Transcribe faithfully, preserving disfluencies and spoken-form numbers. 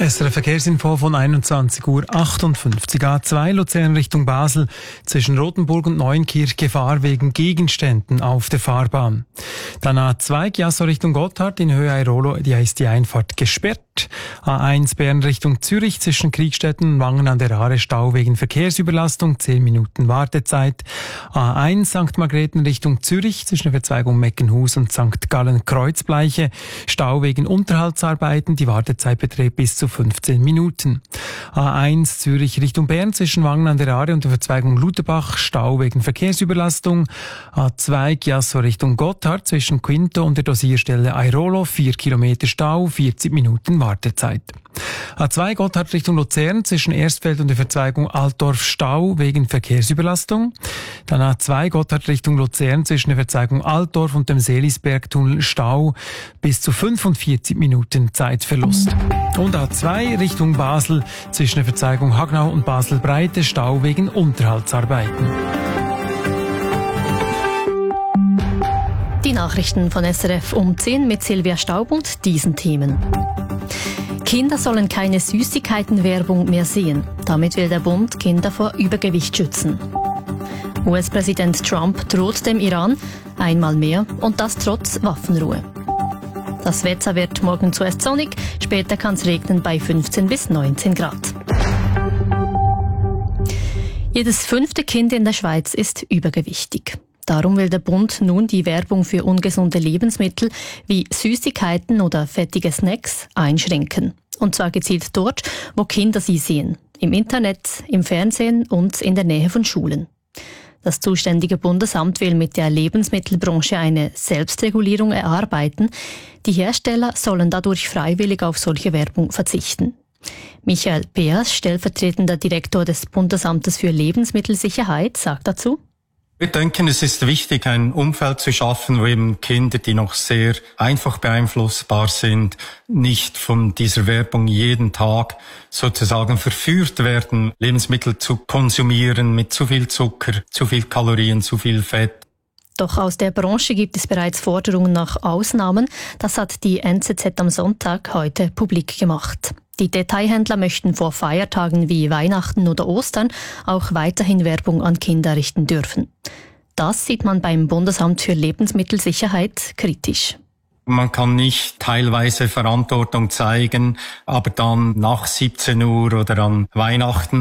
S R F Verkehrsinfo von einundzwanzig Uhr achtundfünfzig. A zwei Luzern Richtung Basel zwischen Rothenburg und Neuenkirch Gefahr wegen Gegenständen auf der Fahrbahn. Dann A zwei Chiasso Richtung Gotthard in Höhe Airolo, die ist die Einfahrt gesperrt. A eins Bern Richtung Zürich zwischen Kriegstetten und Wangen an der Aare Stau wegen Verkehrsüberlastung, zehn Minuten Wartezeit. A eins Sankt Margrethen Richtung Zürich zwischen der Verzweigung Meckenhus und Sankt Gallen Kreuzbleiche, Stau wegen Unterhaltsarbeiten, die Wartezeit beträgt bis zu fünfzehn Minuten. A eins Zürich Richtung Bern zwischen Wangen an der Aare und der Verzweigung Lutherbach, Stau wegen Verkehrsüberlastung. A zwei Chiasso Richtung Gotthard zwischen Quinto und der Dosierstelle Airolo, vier Kilometer Stau, vierzig Minuten Wartezeit. A zwei Gotthard Richtung Luzern zwischen Erstfeld und der Verzweigung Altdorf, Stau wegen Verkehrsüberlastung. Dann A zwei Gotthard Richtung Luzern zwischen der Verzweigung Altdorf und dem Seelisbergtunnel, Stau bis zu fünfundvierzig Minuten Zeitverlust. Und A zwei Richtung Basel zwischen der Verzweigung Hagnau und Basel-Breite, Stau wegen Unterhaltsarbeiten. Die Nachrichten von S R F um zehn mit Silvia Staub und diesen Themen. Kinder sollen keine Süßigkeitenwerbung mehr sehen. Damit will der Bund Kinder vor Übergewicht schützen. U S-Präsident Trump droht dem Iran einmal mehr und das trotz Waffenruhe. Das Wetter wird morgen zuerst sonnig, später kann es regnen bei fünfzehn bis neunzehn Grad. Jedes fünfte Kind in der Schweiz ist übergewichtig. Darum will der Bund nun die Werbung für ungesunde Lebensmittel wie Süßigkeiten oder fettige Snacks einschränken. Und zwar gezielt dort, wo Kinder sie sehen. Im Internet, im Fernsehen und in der Nähe von Schulen. Das zuständige Bundesamt will mit der Lebensmittelbranche eine Selbstregulierung erarbeiten. Die Hersteller sollen dadurch freiwillig auf solche Werbung verzichten. Michael Peers, stellvertretender Direktor des Bundesamtes für Lebensmittelsicherheit, sagt dazu: Wir denken, es ist wichtig, ein Umfeld zu schaffen, wo eben Kinder, die noch sehr einfach beeinflussbar sind, nicht von dieser Werbung jeden Tag sozusagen verführt werden, Lebensmittel zu konsumieren mit zu viel Zucker, zu viel Kalorien, zu viel Fett. Doch aus der Branche gibt es bereits Forderungen nach Ausnahmen. Das hat die N Z Z am Sonntag heute publik gemacht. Die Detailhändler möchten vor Feiertagen wie Weihnachten oder Ostern auch weiterhin Werbung an Kinder richten dürfen. Das sieht man beim Bundesamt für Lebensmittelsicherheit kritisch. Man kann nicht teilweise Verantwortung zeigen, aber dann nach siebzehn Uhr oder an Weihnachten